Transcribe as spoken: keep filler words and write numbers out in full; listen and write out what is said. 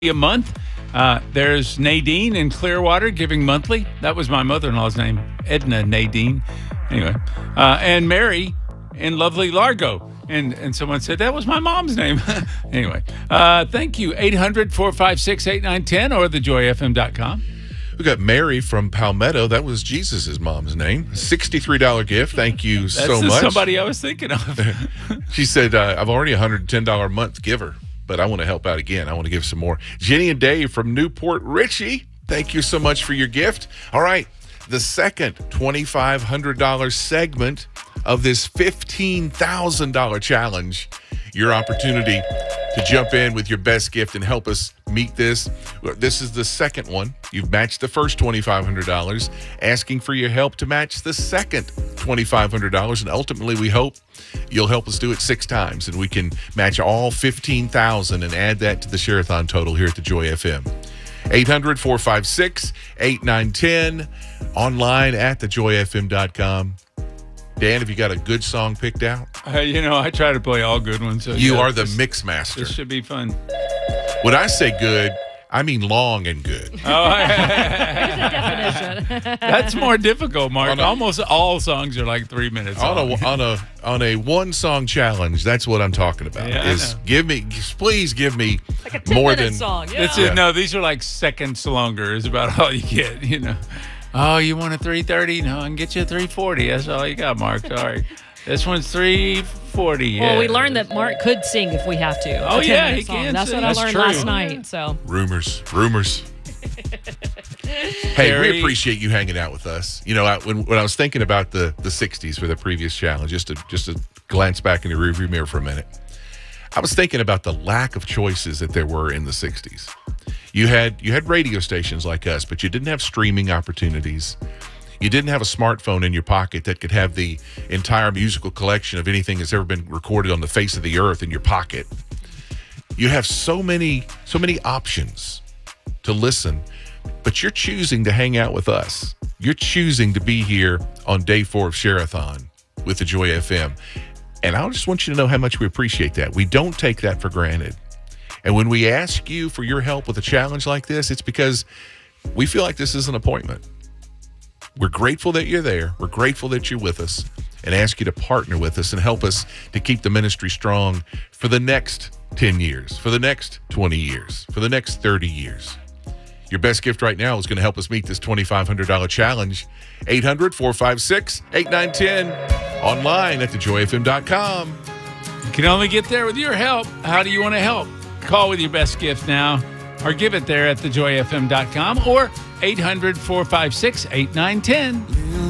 a month. Uh, there's Nadine in Clearwater giving monthly. That was my mother-in-law's name, Edna Nadine. Anyway, uh, and Mary in lovely Largo. And and someone said, that was my mom's name. Anyway, uh, thank you. eight hundred, four five six, eight nine one zero or the joy f m dot com. We got Mary from Palmetto. That was Jesus' mom's name. sixty-three dollars gift. Thank you That's so much. Somebody I was thinking of. She said, uh, I'm already a one hundred ten dollars a month giver, but I want to help out again. I want to give some more. Jenny and Dave from Newport Richie, thank you so much for your gift. All right, the second twenty-five hundred dollars segment of this fifteen thousand dollars challenge. Your opportunity to jump in with your best gift and help us meet this. This is the second one. You've matched the first twenty-five hundred dollars, asking for your help to match the second twenty-five hundred dollars. And ultimately, we hope you'll help us do it six times and we can match all fifteen thousand dollars and add that to the Share-a-thon total here at the Joy F M. eight hundred, four five six, eight nine one zero, online at the joy f m dot com. Dan, have you got a good song picked out? Uh, you know, I try to play all good ones. So you yeah, are the this, mix master. This should be fun. When I say good, I mean long and good. Oh, There's a definition. That's more difficult, Mark. A, Almost all songs are like three minutes on long. a on a on a one song challenge. That's what I'm talking about. Yeah, is give me, please give me Like a ten more minute than song. Yeah. This is, no, these are like seconds longer is about all you get, you know. Oh, you want a three thirty? No, I can get you a three forty. That's all you got, Mark. Sorry. This one's three forty. Yeah. Well, we learned that Mark could sing if we have to. Oh, a yeah, ten-minute he song. can That's sing. what That's I learned true. last night. So rumors, rumors. Hey, Very- we appreciate you hanging out with us. You know, I, when when I was thinking about the the sixties for the previous challenge, just to just to glance back in the rearview mirror for a minute, I was thinking about the lack of choices that there were in the sixties. You had you had radio stations like us, but you didn't have streaming opportunities. You didn't have a smartphone in your pocket that could have the entire musical collection of anything that's ever been recorded on the face of the earth in your pocket. You have so many so many options to listen, but you're choosing to hang out with us. You're choosing to be here on day four of Share-a-thon with the Joy F M. And I just want you to know how much we appreciate that. We don't take that for granted. And when we ask you for your help with a challenge like this, it's because we feel like this is an appointment. We're grateful that you're there. We're grateful that you're with us and ask you to partner with us and help us to keep the ministry strong for the next ten years, for the next twenty years, for the next thirty years. Your best gift right now is going to help us meet this twenty-five hundred dollars challenge. eight hundred, four five six, eight nine one zero, online at the joy f m dot com. You can only get there with your help. How do you want to help? Call with your best gift now or give it there at the joy f m dot com or eight hundred, four five six, eight nine one zero.